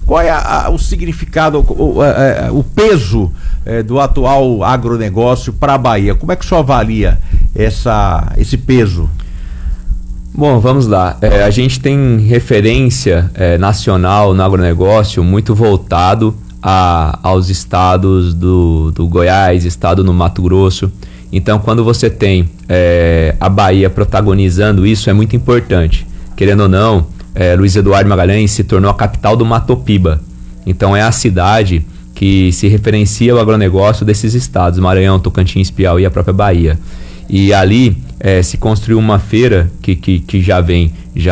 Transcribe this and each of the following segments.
Qual é o significado, o peso do atual agronegócio para a Bahia? Como é que o senhor avalia esse peso? Bom, vamos lá. A gente tem referência nacional no agronegócio muito voltado aos estados do Goiás, estado no Mato Grosso. Então, quando você tem a Bahia protagonizando isso, é muito importante. Querendo ou não, Luiz Eduardo Magalhães se tornou a capital do Matopiba. Então, é a cidade que se referencia ao agronegócio desses estados, Maranhão, Tocantins, Piauí e a própria Bahia. E ali se construiu uma feira que já vem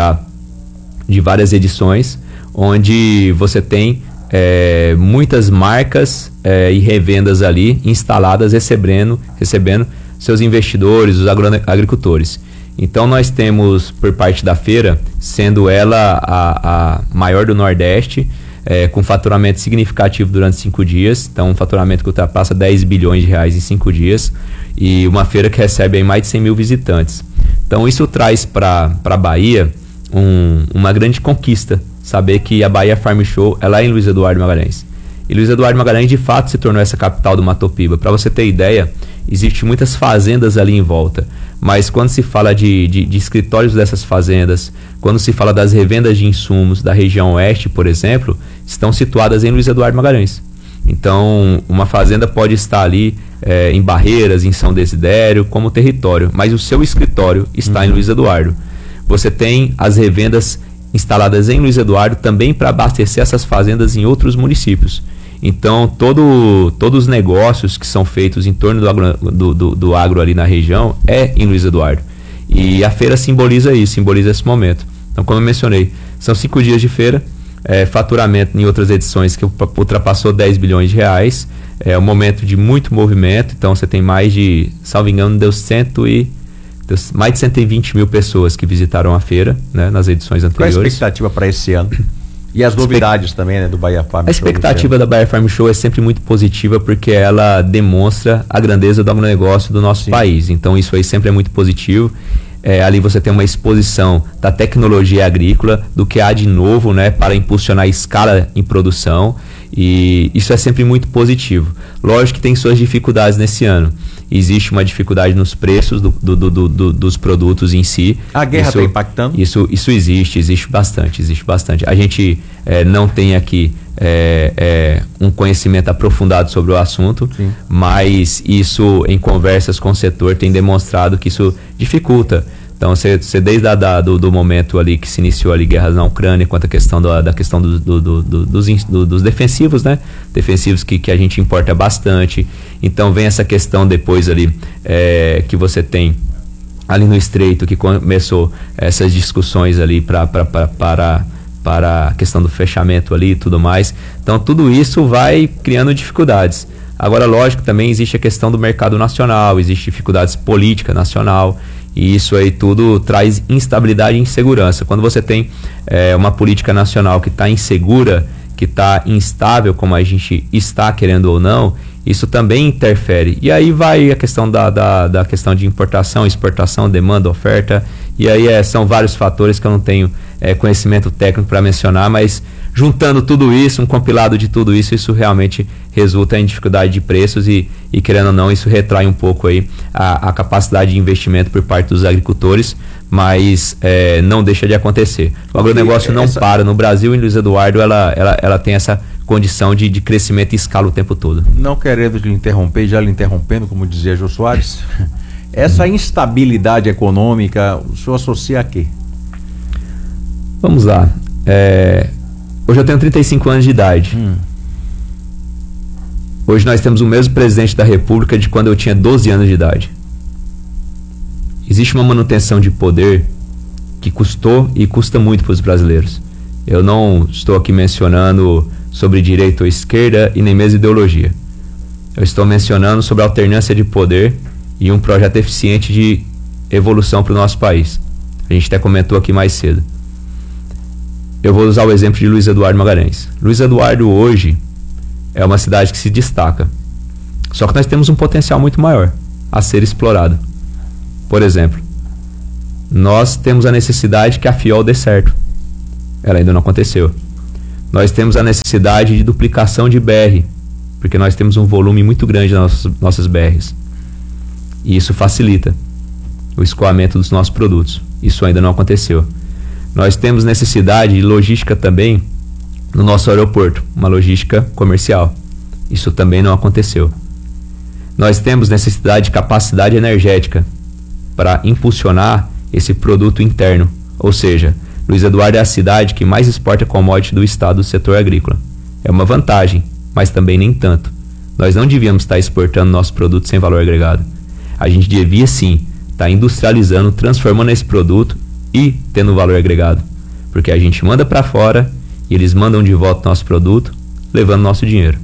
de várias edições, onde você tem muitas marcas e revendas ali instaladas, recebendo seus investidores, os agricultores. Então nós temos, por parte da feira, sendo ela a maior do Nordeste, com faturamento significativo durante 5 dias, então um faturamento que ultrapassa 10 bilhões de reais em 5 dias, e uma feira que recebe aí mais de 100 mil visitantes. Então isso traz para a Bahia uma grande conquista, saber que a Bahia Farm Show é lá em Luiz Eduardo Magalhães. E Luiz Eduardo Magalhães de fato se tornou essa capital do Matopiba. Para você ter ideia, existem muitas fazendas ali em volta, mas quando se fala de escritórios dessas fazendas, quando se fala das revendas de insumos da região oeste, por exemplo, estão situadas em Luiz Eduardo Magalhães. Então, uma fazenda pode estar ali em Barreiras, em São Desidério, como território, mas o seu escritório está em Luiz Eduardo. Você tem as revendas instaladas em Luiz Eduardo também para abastecer essas fazendas em outros municípios. Então, todos os negócios que são feitos em torno do agro ali na região em Luiz Eduardo. E a feira simboliza isso, simboliza esse momento. Então, como eu mencionei, são 5 dias de feira, faturamento em outras edições que ultrapassou 10 bilhões de reais. É um momento de muito movimento, então você tem mais de, salvo engano, mais de 120 mil pessoas que visitaram a feira, né, nas edições anteriores. Qual a expectativa para esse ano? E as novidades também, né, do Bahia Farm Show? A expectativa da Bahia Farm Show é sempre muito positiva, porque ela demonstra a grandeza do agronegócio do nosso país. Então isso aí sempre é muito positivo. Ali você tem uma exposição da tecnologia agrícola, do que há de novo, né, para impulsionar a escala em produção. E isso é sempre muito positivo. Lógico que tem suas dificuldades nesse ano. Existe uma dificuldade nos preços dos produtos em si. A guerra está impactando? Isso existe bastante. A gente não tem aqui um conhecimento aprofundado sobre o assunto, mas isso, em conversas com o setor, tem demonstrado que isso dificulta. Então, você desde do momento ali que se iniciou ali guerras na Ucrânia, quanto à questão da questão dos defensivos, né? Defensivos que a gente importa bastante. Então, vem essa questão depois ali que você tem ali no Estreito, que começou essas discussões ali para a questão do fechamento ali e tudo mais. Então, tudo isso vai criando dificuldades. Agora, lógico, também existe a questão do mercado nacional, existe dificuldades política nacional, e isso aí tudo traz instabilidade e insegurança. Quando você tem uma política nacional que está insegura, que está instável, como a gente está querendo ou não, isso também interfere. E aí vai a questão da questão de importação, exportação, demanda, oferta, e aí são vários fatores que eu não tenho conhecimento técnico para mencionar, mas juntando tudo isso, um compilado de tudo isso, isso realmente resulta em dificuldade de preços e querendo ou não, isso retrai um pouco aí a capacidade de investimento por parte dos agricultores, mas não deixa de acontecer. O agronegócio não para. No Brasil, em Luiz Eduardo, ela tem essa condição de crescimento e escala o tempo todo. Não querendo lhe interromper, já lhe interrompendo, como dizia Jô Soares, essa instabilidade econômica, o senhor associa a quê? Vamos lá. Hoje eu tenho 35 anos de idade. Hoje nós temos o mesmo presidente da República de quando eu tinha 12 anos de idade. Existe uma manutenção de poder que custou e custa muito para os brasileiros. Eu não estou aqui mencionando sobre direita ou esquerda e nem mesmo ideologia. Eu estou mencionando sobre a alternância de poder e um projeto eficiente de evolução para o nosso país. A gente até comentou aqui mais cedo. Eu vou usar o exemplo de Luiz Eduardo Magalhães. Luiz Eduardo hoje é uma cidade que se destaca. Só que nós temos um potencial muito maior a ser explorado. Por exemplo, nós temos a necessidade que a FIOL dê certo. Ela ainda não aconteceu. Nós temos a necessidade de duplicação de BR, porque nós temos um volume muito grande nas nossas BRs. E isso facilita o escoamento dos nossos produtos. Isso ainda não aconteceu. Nós temos necessidade de logística também no nosso aeroporto, uma logística comercial. Isso também não aconteceu. Nós temos necessidade de capacidade energética para impulsionar esse produto interno. Ou seja, Luiz Eduardo é a cidade que mais exporta commodity do estado do setor agrícola. É uma vantagem, mas também nem tanto. Nós não devíamos estar exportando nosso produto sem valor agregado. A gente devia sim estar industrializando, transformando esse produto e tendo valor agregado. Porque a gente manda para fora e eles mandam de volta nosso produto, levando nosso dinheiro.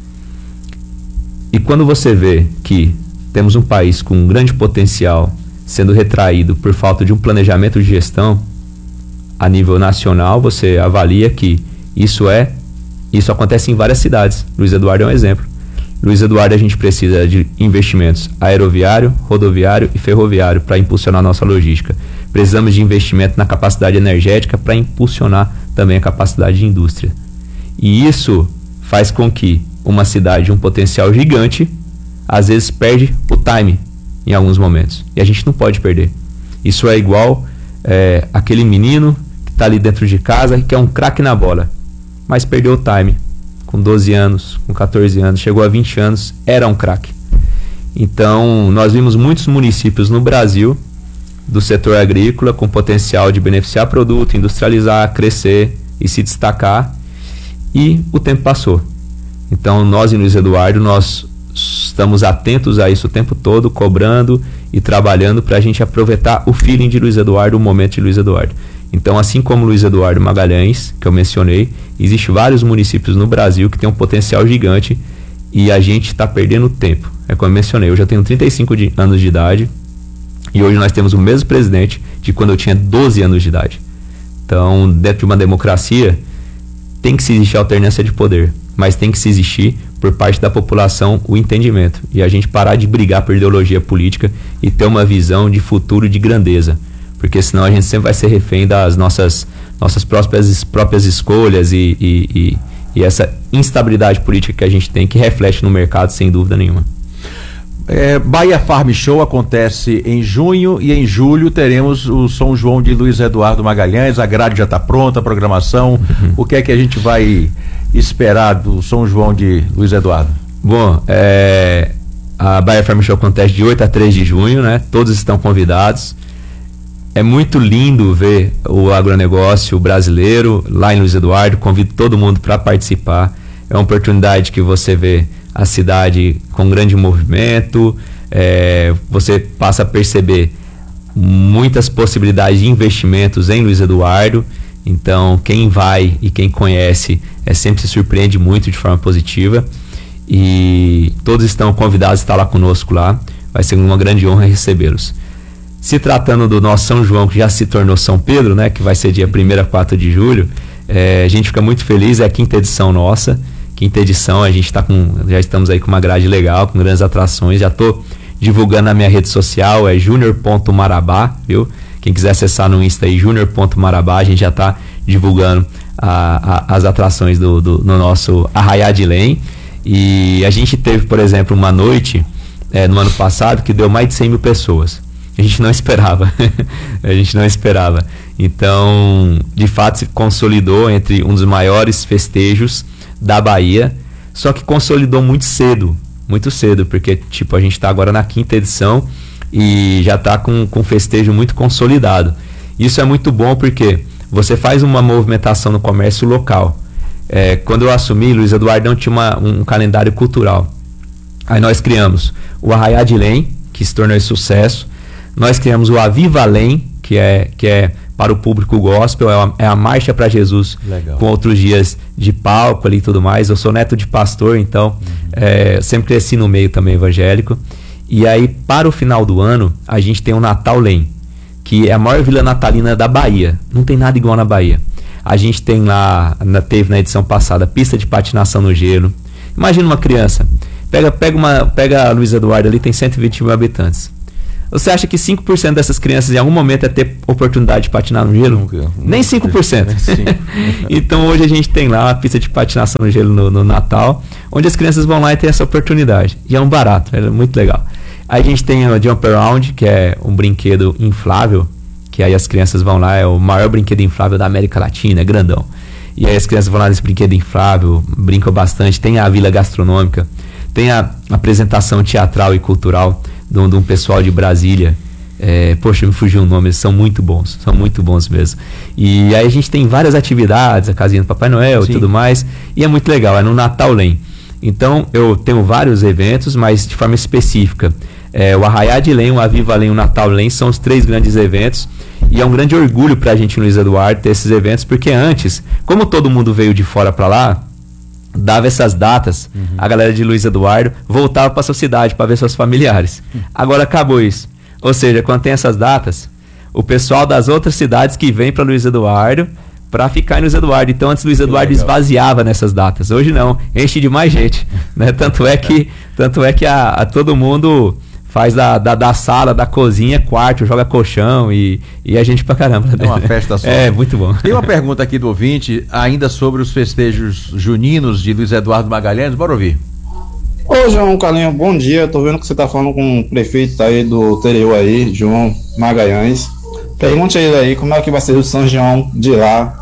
E quando você vê que temos um país com um grande potencial sendo retraído por falta de um planejamento de gestão a nível nacional, você avalia que isso acontece em várias cidades. Luiz Eduardo é um exemplo. Luiz Eduardo, a gente precisa de investimentos aeroviário, rodoviário e ferroviário para impulsionar nossa logística. Precisamos de investimento na capacidade energética para impulsionar também a capacidade de indústria. E isso faz com que uma cidade de um potencial gigante às vezes perde o time em alguns momentos. E a gente não pode perder. Isso é igual aquele menino que está ali dentro de casa e que é um craque na bola, mas perdeu o time. Com 12 anos, com 14 anos, chegou a 20 anos, era um craque. Então, nós vimos muitos municípios no Brasil do setor agrícola com potencial de beneficiar produto, industrializar, crescer e se destacar, e o tempo passou. Então, nós em Luiz Eduardo, nós estamos atentos a isso o tempo todo, cobrando e trabalhando para a gente aproveitar o feeling de Luiz Eduardo, o momento de Luiz Eduardo. Então, assim como Luiz Eduardo Magalhães, que eu mencionei, existem vários municípios no Brasil que têm um potencial gigante e a gente está perdendo tempo. É como eu mencionei, eu já tenho 35 anos de idade e hoje nós temos o mesmo presidente de quando eu tinha 12 anos de idade. Então, dentro de uma democracia, tem que se existir alternância de poder, mas tem que se existir por parte da população o entendimento e a gente parar de brigar por ideologia política e ter uma visão de futuro de grandeza. Porque senão a gente sempre vai ser refém das nossas próprias escolhas e essa instabilidade política que a gente tem, que reflete no mercado sem dúvida nenhuma. Bahia Farm Show acontece em junho e em julho teremos o São João de Luiz Eduardo Magalhães. A grade já está pronta, a programação. O que é que a gente vai esperar do São João de Luiz Eduardo? Bom, a Bahia Farm Show acontece de 8 a 3 de junho, né? Todos estão convidados. É muito lindo ver o agronegócio brasileiro lá em Luiz Eduardo. Convido todo mundo para participar. É uma oportunidade que você vê a cidade com grande movimento. Você passa a perceber muitas possibilidades de investimentos em Luiz Eduardo. Então, quem vai e quem conhece sempre se surpreende muito de forma positiva. E todos estão convidados a estar lá conosco lá. Vai ser uma grande honra recebê-los. Se tratando do nosso São João, que já se tornou São Pedro, né, que vai ser dia 1º a 4 de julho, a gente fica muito feliz, é a 5ª edição nossa. 5ª edição, a gente já estamos aí com uma grade legal, com grandes atrações. Já estou divulgando na minha rede social, é junior.marabá, viu? Quem quiser acessar no Insta aí, junior.marabá, a gente já está divulgando as atrações no nosso Arraiá de Lém. E a gente teve, por exemplo, uma noite no ano passado que deu mais de 100 mil pessoas. A gente não esperava. A gente não esperava. Então, de fato, se consolidou entre um dos maiores festejos da Bahia, só que consolidou muito cedo, porque tipo, a gente está agora na 5ª edição e já está com um festejo muito consolidado. Isso é muito bom porque você faz uma movimentação no comércio local. Quando eu assumi, Luiz Eduardo não tinha um calendário cultural. Aí nós criamos o Arraiá de Lém, que se tornou sucesso. Nós criamos o Aviva Lém, que é para o público gospel, é a Marcha para Jesus. Legal. Com outros dias de palco ali e tudo mais. Eu sou neto de pastor, então sempre cresci no meio também evangélico. E aí, para o final do ano, a gente tem o Natal Lém, que é a maior vila natalina da Bahia. Não tem nada igual na Bahia. A gente tem lá, teve na edição passada, pista de patinação no gelo. Imagina uma criança, pega Luiz Eduardo ali, tem 120 mil habitantes. Você acha que 5% dessas crianças em algum momento ia ter oportunidade de patinar no gelo? Nem 5%. Então hoje a gente tem lá uma pista de patinação no gelo no Natal, onde as crianças vão lá e tem essa oportunidade. E é um barato, é muito legal. Aí a gente tem o Jump Around, que é um brinquedo inflável, que aí as crianças vão lá, é o maior brinquedo inflável da América Latina, é grandão. E aí as crianças vão lá nesse brinquedo inflável, brincam bastante. Tem a vila gastronômica, tem a apresentação teatral e cultural de um pessoal de Brasília. Poxa, me fugiu o nome, eles são muito bons mesmo. E aí a gente tem várias atividades, a casinha do Papai Noel e tudo mais, e é muito legal, é no Natal Lane. Então eu tenho vários eventos, mas de forma específica. O Arraiá de Lenha, o Aviva Lenha e o Natal Lane são os 3 grandes eventos, e é um grande orgulho pra gente, Luiz Eduardo, ter esses eventos, porque antes, como todo mundo veio de fora pra lá, dava essas datas, a galera de Luiz Eduardo voltava para sua cidade para ver seus familiares. Agora acabou isso. Ou seja, quando tem essas datas, o pessoal das outras cidades que vem para Luiz Eduardo para ficar em Luiz Eduardo. Então antes Luiz Eduardo esvaziava nessas datas. Hoje não, enche de mais gente, né? Tanto é que a todo mundo faz da sala, da cozinha, quarto, joga colchão e a gente pra caramba. É uma festa só. É, muito bom. Tem uma pergunta aqui do ouvinte, ainda sobre os festejos juninos de Luiz Eduardo Magalhães. Bora ouvir. Ô, João Carlinhos, bom dia. Tô vendo que você tá falando com o prefeito aí do interior aí, João Magalhães. Pergunte a ele aí como é que vai ser o São João de lá.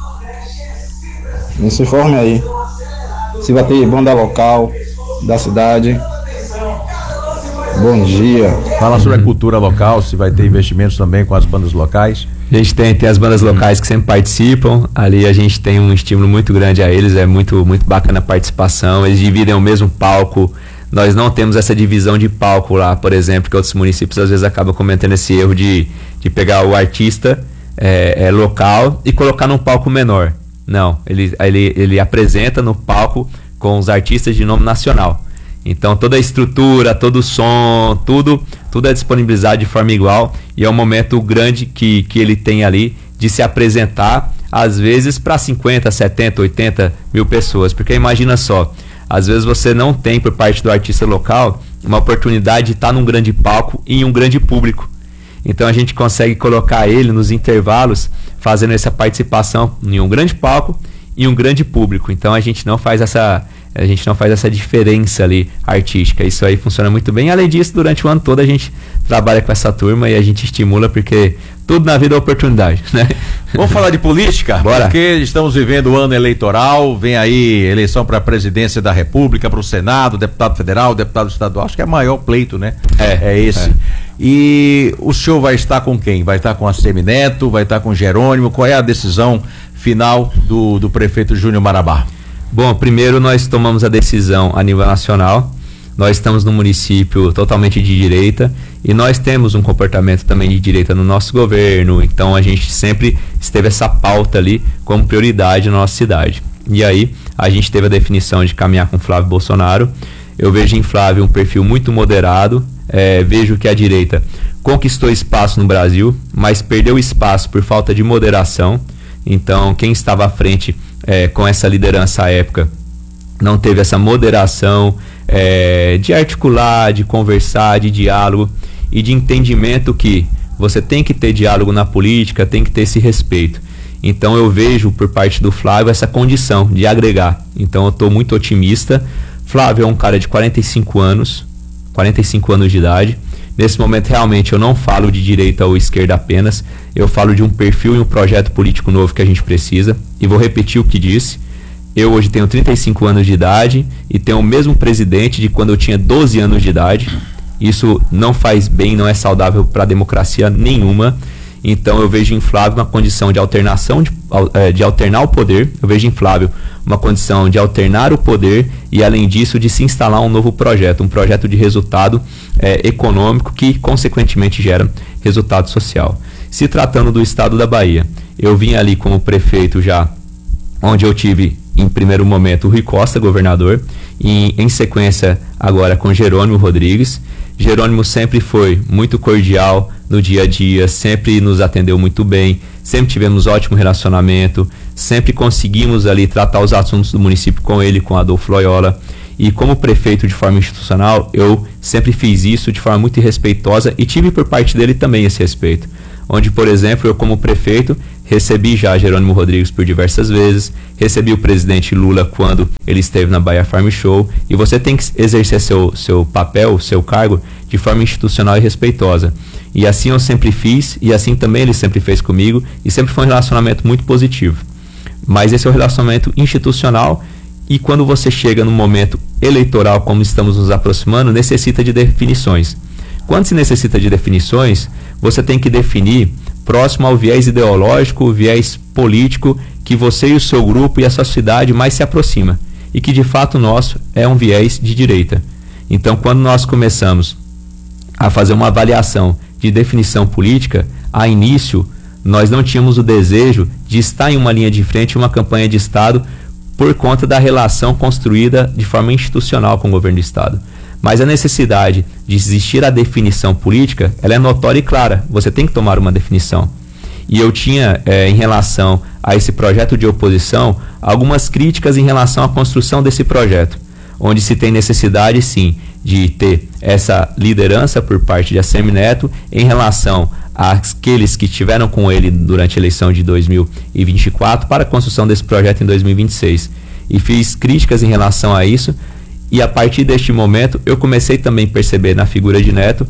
Nos informe aí. Se vai ter banda local da cidade. Bom dia. Fala sobre a cultura local, se vai ter investimentos também com as bandas locais. A gente tem as bandas locais que sempre participam. Ali a gente tem um estímulo muito grande a eles, é muito bacana a participação. Eles dividem o mesmo palco. Nós não temos essa divisão de palco lá, por exemplo, que outros municípios às vezes acabam cometendo esse erro de pegar o artista local e colocar num palco menor. Não, ele apresenta no palco com os artistas de nome nacional. Então toda a estrutura, todo o som, tudo é disponibilizado de forma igual, e é um momento grande que ele tem ali de se apresentar, às vezes para 50, 70, 80 mil pessoas, porque imagina só, às vezes você não tem por parte do artista local uma oportunidade de estar num grande palco e em um grande público. Então a gente consegue colocar ele nos intervalos, fazendo essa participação em um grande palco e um grande público. Então a gente não faz essa diferença ali artística. Isso aí funciona muito bem. Além disso, durante o ano todo a gente trabalha com essa turma e a gente estimula, porque tudo na vida é oportunidade, né? Vamos falar de política? Bora. Porque estamos vivendo o ano eleitoral, vem aí eleição para a presidência da República, para o Senado, deputado federal, deputado estadual. Acho que é o maior pleito, né? É esse. E o senhor vai estar com quem? Vai estar com a Semineto? Vai estar com Jerônimo? Qual é a decisão final do prefeito Júnior Marabá? Bom, primeiro nós tomamos a decisão a nível nacional. Nós estamos num município totalmente de direita e nós temos um comportamento também de direita no nosso governo. Então a gente sempre esteve essa pauta ali como prioridade na nossa cidade. E aí a gente teve a definição de caminhar com Flávio Bolsonaro. Eu vejo em Flávio um perfil muito moderado. Vejo que a direita conquistou espaço no Brasil, mas perdeu espaço por falta de moderação. Então quem estava à frente com essa liderança à época não teve essa moderação de articular, de conversar, de diálogo e de entendimento que você tem que ter diálogo na política, tem que ter esse respeito. Então eu vejo por parte do Flávio essa condição de agregar. Então eu estou muito otimista. Flávio é um cara de 45 anos de idade. Nesse momento realmente eu não falo de direita ou esquerda apenas, eu falo de um perfil e um projeto político novo que a gente precisa, e vou repetir o que disse. Eu hoje tenho 35 anos de idade e tenho o mesmo presidente de quando eu tinha 12 anos de idade. Isso não faz bem, não é saudável para a democracia nenhuma. Então eu vejo em Flávio uma condição de alternação, de alternar o poder. Eu vejo em Flávio uma condição de alternar o poder e, além disso, de se instalar um novo projeto, um projeto de resultado econômico que, consequentemente, gera resultado social. Se tratando do estado da Bahia, eu vim ali como prefeito já, onde eu tive, em primeiro momento, o Rui Costa, governador, e em sequência agora com Jerônimo Rodrigues. Jerônimo sempre foi muito cordial no dia a dia, sempre nos atendeu muito bem, sempre tivemos ótimo relacionamento, sempre conseguimos ali tratar os assuntos do município com ele, com Adolfo Loyola. E como prefeito de forma institucional, eu sempre fiz isso de forma muito respeitosa e tive por parte dele também esse respeito. Onde, por exemplo, eu como prefeito recebi já Jerônimo Rodrigues por diversas vezes, recebi o presidente Lula quando ele esteve na Bahia Farm Show, e você tem que exercer seu papel, seu cargo de forma institucional e respeitosa. E assim eu sempre fiz, e assim também ele sempre fez comigo, e sempre foi um relacionamento muito positivo. Mas esse é o relacionamento institucional, e quando você chega no momento eleitoral, como estamos nos aproximando, necessita de definições. Quando se necessita de definições, você tem que definir próximo ao viés ideológico, o viés político que você e o seu grupo e a sua cidade mais se aproxima, e que de fato o nosso é um viés de direita. Então, quando nós começamos a fazer uma avaliação de definição política, a início nós não tínhamos o desejo de estar em uma linha de frente, uma campanha de Estado, por conta da relação construída de forma institucional com o governo do Estado. Mas a necessidade de existir a definição política, ela é notória e clara. Você tem que tomar uma definição. E eu tinha, em relação a esse projeto de oposição, algumas críticas em relação à construção desse projeto, onde se tem necessidade, sim, de ter essa liderança por parte de ACM Neto em relação àqueles que estiveram com ele durante a eleição de 2024 para a construção desse projeto em 2026. E fiz críticas em relação a isso. E a partir deste momento, eu comecei também a perceber na figura de Neto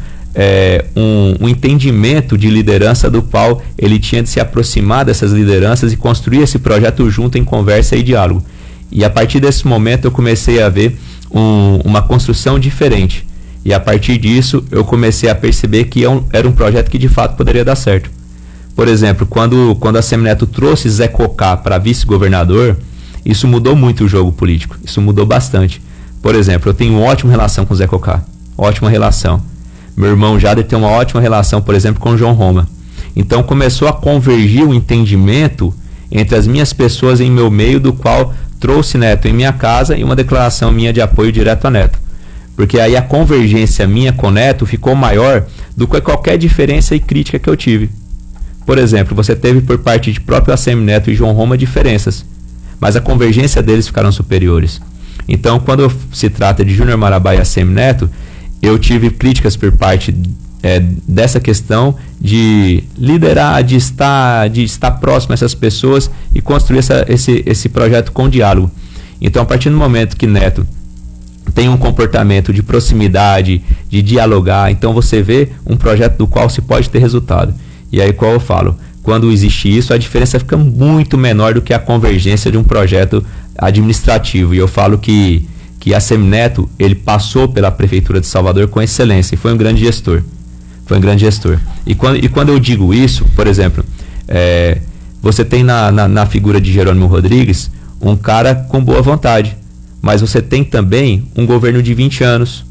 um entendimento de liderança do qual ele tinha de se aproximar dessas lideranças e construir esse projeto junto em conversa e diálogo. E a partir desse momento eu comecei a ver uma construção diferente. E a partir disso eu comecei a perceber que era um projeto que de fato poderia dar certo. Por exemplo, quando a ACM Neto trouxe Zé Cocá para vice-governador, isso mudou muito o jogo político, isso mudou bastante. Por exemplo, eu tenho uma ótima relação com o Zé Cocá, ótima relação. Meu irmão Jader tem uma ótima relação, por exemplo, com o João Roma. Então começou a convergir o entendimento entre as minhas pessoas em meu meio, do qual trouxe Neto em minha casa e uma declaração minha de apoio direto a Neto. Porque aí a convergência minha com Neto ficou maior do que qualquer diferença e crítica que eu tive. Por exemplo, você teve por parte de próprio ACM Neto e João Roma diferenças, mas a convergência deles ficaram superiores. Então, quando se trata de Júnior Marabá e ACM Neto, eu tive críticas por parte dessa questão de liderar, de estar próximo a essas pessoas e construir esse projeto com diálogo. Então, a partir do momento que Neto tem um comportamento de proximidade, de dialogar, então você vê um projeto do qual se pode ter resultado. E aí, qual eu falo? Quando existe isso, a diferença fica muito menor do que a convergência de um projeto administrativo. E eu falo que ACM Neto, ele passou pela Prefeitura de Salvador com excelência e foi um grande gestor. E quando eu digo isso, por exemplo, você tem na figura de Jerônimo Rodrigues um cara com boa vontade, mas você tem também um governo de 20 anos,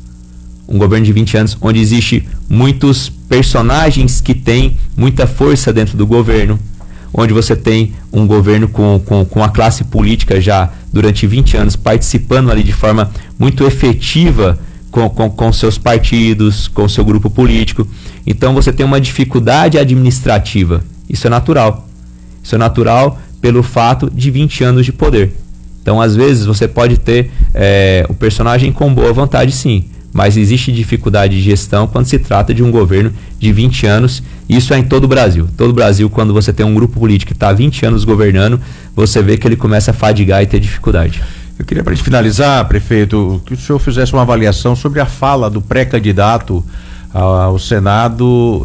onde existe muitos personagens que têm muita força dentro do governo, onde você tem um governo com a classe política já durante 20 anos participando ali de forma muito efetiva com seus partidos, com seu grupo político. Então você tem uma dificuldade administrativa. Isso é natural. Isso é natural pelo fato de 20 anos de poder. Então, às vezes, você pode ter o personagem com boa vontade, sim, mas existe dificuldade de gestão quando se trata de um governo de 20 anos. Isso é em todo o Brasil. Todo o Brasil, quando você tem um grupo político que está há 20 anos governando, você vê que ele começa a fadigar e ter dificuldade. Eu queria, para a gente finalizar, prefeito, que o senhor fizesse uma avaliação sobre a fala do pré-candidato ao Senado,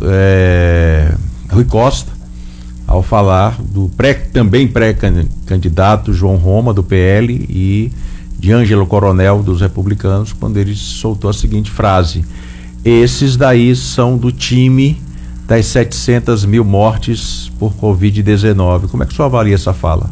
Rui Costa, ao falar do também pré-candidato João Roma, do PL, e de Ângelo Coronel, dos Republicanos, quando ele soltou a seguinte frase: esses daí são do time das 700 mil mortes por Covid-19. Como é que o senhor avalia essa fala?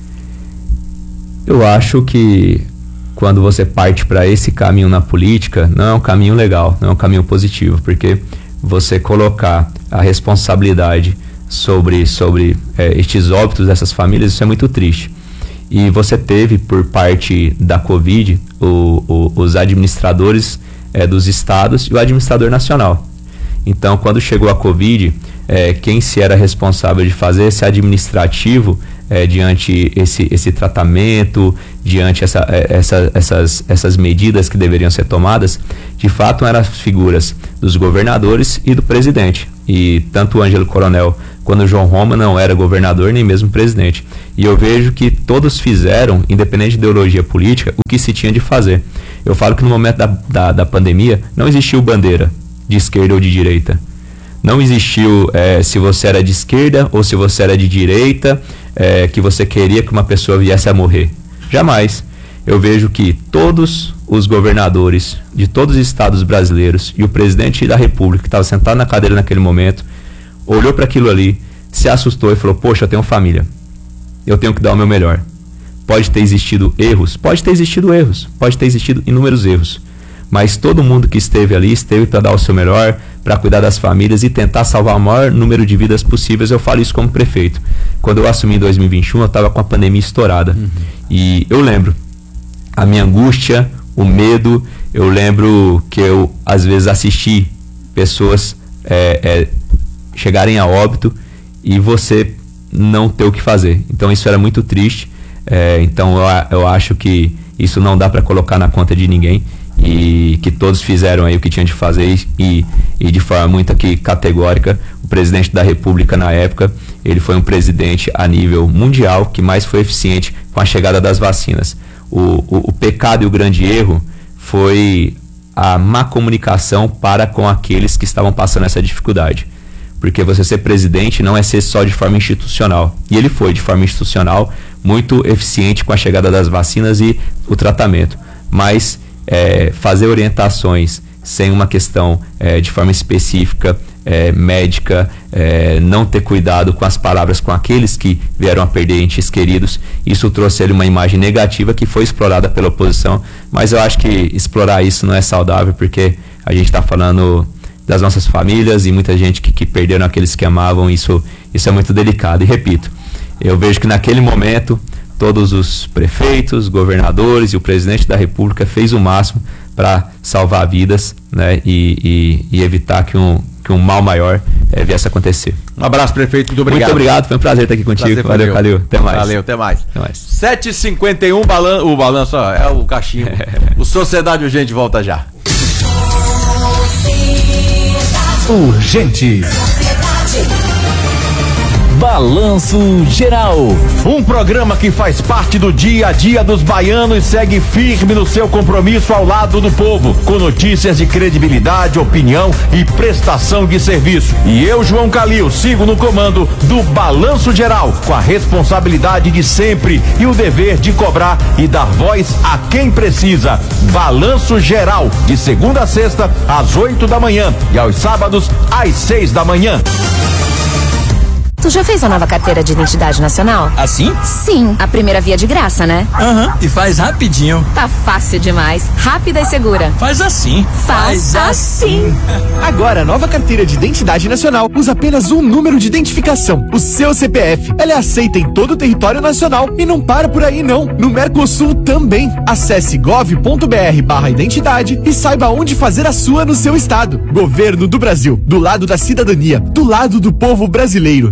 Eu acho que quando você parte para esse caminho na política, não é um caminho legal, não é um caminho positivo, porque você colocar a responsabilidade sobre estes óbitos dessas famílias, isso é muito triste. E você teve, por parte da Covid, os administradores dos estados e o administrador nacional. Então, quando chegou a Covid, quem se era responsável de fazer esse administrativo diante esse tratamento, diante essas medidas que deveriam ser tomadas, de fato eram as figuras dos governadores e do presidente. E tanto o Ângelo Coronel quanto o João Roma não era governador nem mesmo presidente. E eu vejo que todos fizeram, independente de ideologia política, o que se tinha de fazer. Eu falo que no momento da pandemia não existiu bandeira de esquerda ou de direita. Não existiu se você era de esquerda ou se você era de direita, que você queria que uma pessoa viesse a morrer. Jamais. Eu vejo que todos os governadores de todos os estados brasileiros e o presidente da República, que estava sentado na cadeira naquele momento, olhou para aquilo ali, se assustou e falou: poxa, eu tenho família, eu tenho que dar o meu melhor. Pode ter existido erros, pode ter existido inúmeros erros, mas todo mundo que esteve ali, esteve para dar o seu melhor, para cuidar das famílias e tentar salvar o maior número de vidas possíveis. Eu falo isso como prefeito. Quando eu assumi em 2021, eu estava com a pandemia estourada. E eu lembro a minha angústia, o medo. Eu lembro que eu, às vezes, assisti pessoas chegarem a óbito e você não ter o que fazer. Então isso era muito triste. Então eu acho que isso não dá para colocar na conta de ninguém, e que todos fizeram aí o que tinham de fazer, e de forma muito aqui categórica, o presidente da República na época, ele foi um presidente a nível mundial que mais foi eficiente com a chegada das vacinas. O pecado e o grande erro foi a má comunicação para com aqueles que estavam passando essa dificuldade. Porque você ser presidente não é ser só de forma institucional. E ele foi de forma institucional muito eficiente com a chegada das vacinas e o tratamento. Mas fazer orientações sem uma questão de forma específica, médica, não ter cuidado com as palavras com aqueles que vieram a perder entes queridos, isso trouxe ele uma imagem negativa que foi explorada pela oposição. Mas eu acho que explorar isso não é saudável, porque a gente está falando das nossas famílias e muita gente que perderam aqueles que amavam. Isso é muito delicado. E repito, eu vejo que naquele momento todos os prefeitos, governadores e o presidente da República fez o máximo para salvar vidas, né, e evitar que um mal maior viesse a acontecer. Um abraço, prefeito, muito obrigado. Muito obrigado, foi um prazer estar aqui contigo. Valeu, Calil. Até mais. Valeu, até mais. 7h51, o balanço é o cachimbo. O Sociedade Urgente volta já. Urgente. Balanço Geral, um programa que faz parte do dia a dia dos baianos e segue firme no seu compromisso ao lado do povo, com notícias de credibilidade, opinião e prestação de serviço. E eu, João Calil, sigo no comando do Balanço Geral, com a responsabilidade de sempre e o dever de cobrar e dar voz a quem precisa. Balanço Geral, de segunda a sexta, às 8 da manhã e aos sábados, às 6 da manhã. Tu já fez a nova carteira de identidade nacional? Assim? Sim, a primeira via de graça, né? Aham, e faz rapidinho. Tá fácil demais, rápida e segura. Faz assim. Faz assim. Agora, a nova carteira de identidade nacional usa apenas um número de identificação, o seu CPF. Ela é aceita em todo o território nacional e não para por aí não. No Mercosul também. Acesse gov.br/identidade e saiba onde fazer a sua no seu estado. Governo do Brasil, do lado da cidadania, do lado do povo brasileiro.